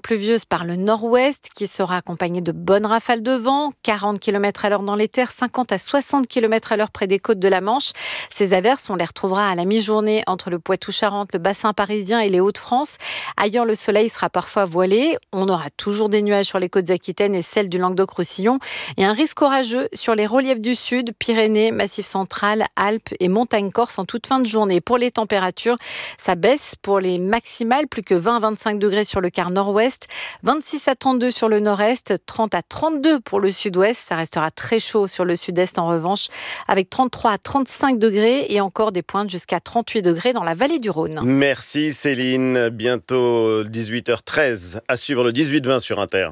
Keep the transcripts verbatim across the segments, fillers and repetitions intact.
pluvieuse par le nord-ouest qui sera accompagnée de bonnes rafales de vent, quarante kilomètres à l'heure dans les terres, cinquante à soixante kilomètres à l'heure près des côtes de la Manche. Ces averses, on les retrouvera à la mi-journée entre le Poitou-Charentes, le bassin parisien et les Hauts-de-France. Ailleurs, le soleil sera parfois voilé. On aura toujours des nuages sur les côtes aquitaines et celles du Languedoc-Roussillon. Et un risque orageux sur les reliefs du sud, Pyrénées, Massif central, Alpes et montagnes corse en toute fin de journée. Pour les températures, ça baisse pour les maximales, plus que vingt à vingt-cinq degrés sur le quart nord-ouest, vingt-six à trente-deux sur le nord-est, trente à trente-deux pour le sud-ouest. Ça restera très chaud sur le sud-est en revanche, avec trente-trois à trente-cinq degrés et encore des pointes jusqu'à trente-huit degrés dans la vallée du Rhône. Merci Céline. Bientôt dix-huit heures treize. À suivre le dix-huit vingt sur Inter.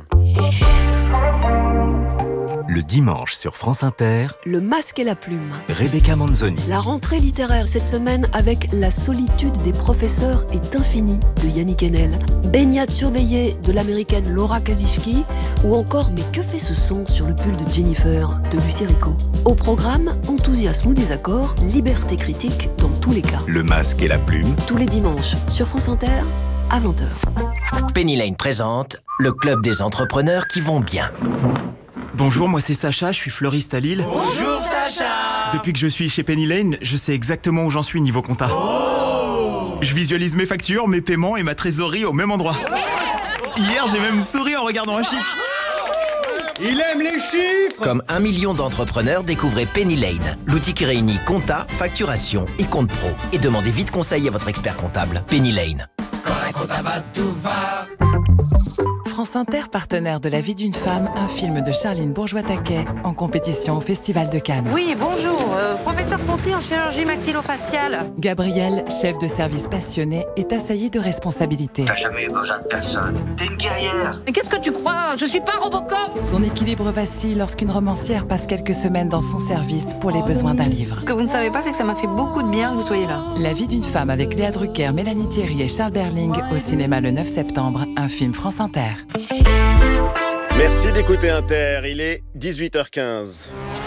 Le dimanche sur France Inter, Le masque et la plume. Rebecca Manzoni. La rentrée littéraire cette semaine avec La solitude des professeurs est infinie de Yannick Enel, Baignade surveillée de l'américaine Laura Kazishki ou encore Mais que fait ce son sur le pull de Jennifer de Lucie Rico. Au programme, enthousiasme ou désaccord, liberté critique dans tous les cas. Le masque et la plume. Tous les dimanches sur France Inter à vingt heures. Penny Lane présente le club des entrepreneurs qui vont bien. Bonjour, moi c'est Sacha, je suis fleuriste à Lille. Bonjour Sacha. Depuis que je suis chez Penny Lane, je sais exactement où j'en suis niveau compta. Oh. Je visualise mes factures, mes paiements et ma trésorerie au même endroit. Hier, j'ai même souri en regardant un chiffre. Il aime les chiffres. Comme un million d'entrepreneurs, découvrez Penny Lane, l'outil qui réunit compta, facturation et compte pro. Et demandez vite conseil à votre expert comptable. Penny Lane. Quand la compta va, tout va. France Inter, partenaire de La vie d'une femme, un film de Charline Bourgeois-Taquet, en compétition au Festival de Cannes. Oui, bonjour, euh, professeur Ponty en chirurgie maxillofaciale. Gabrielle, chef de service passionné, est assaillie de responsabilités. T'as jamais eu besoin de personne. T'es une guerrière. Mais qu'est-ce que tu crois? Je suis pas Robocop. Son équilibre vacille lorsqu'une romancière passe quelques semaines dans son service pour les besoins d'un livre. Ce que vous ne savez pas, c'est que ça m'a fait beaucoup de bien que vous soyez là. La vie d'une femme avec Léa Drucker, Mélanie Thierry et Charles Berling au cinéma le neuf septembre, un film France Inter. Merci d'écouter Inter, il est dix-huit heures quinze.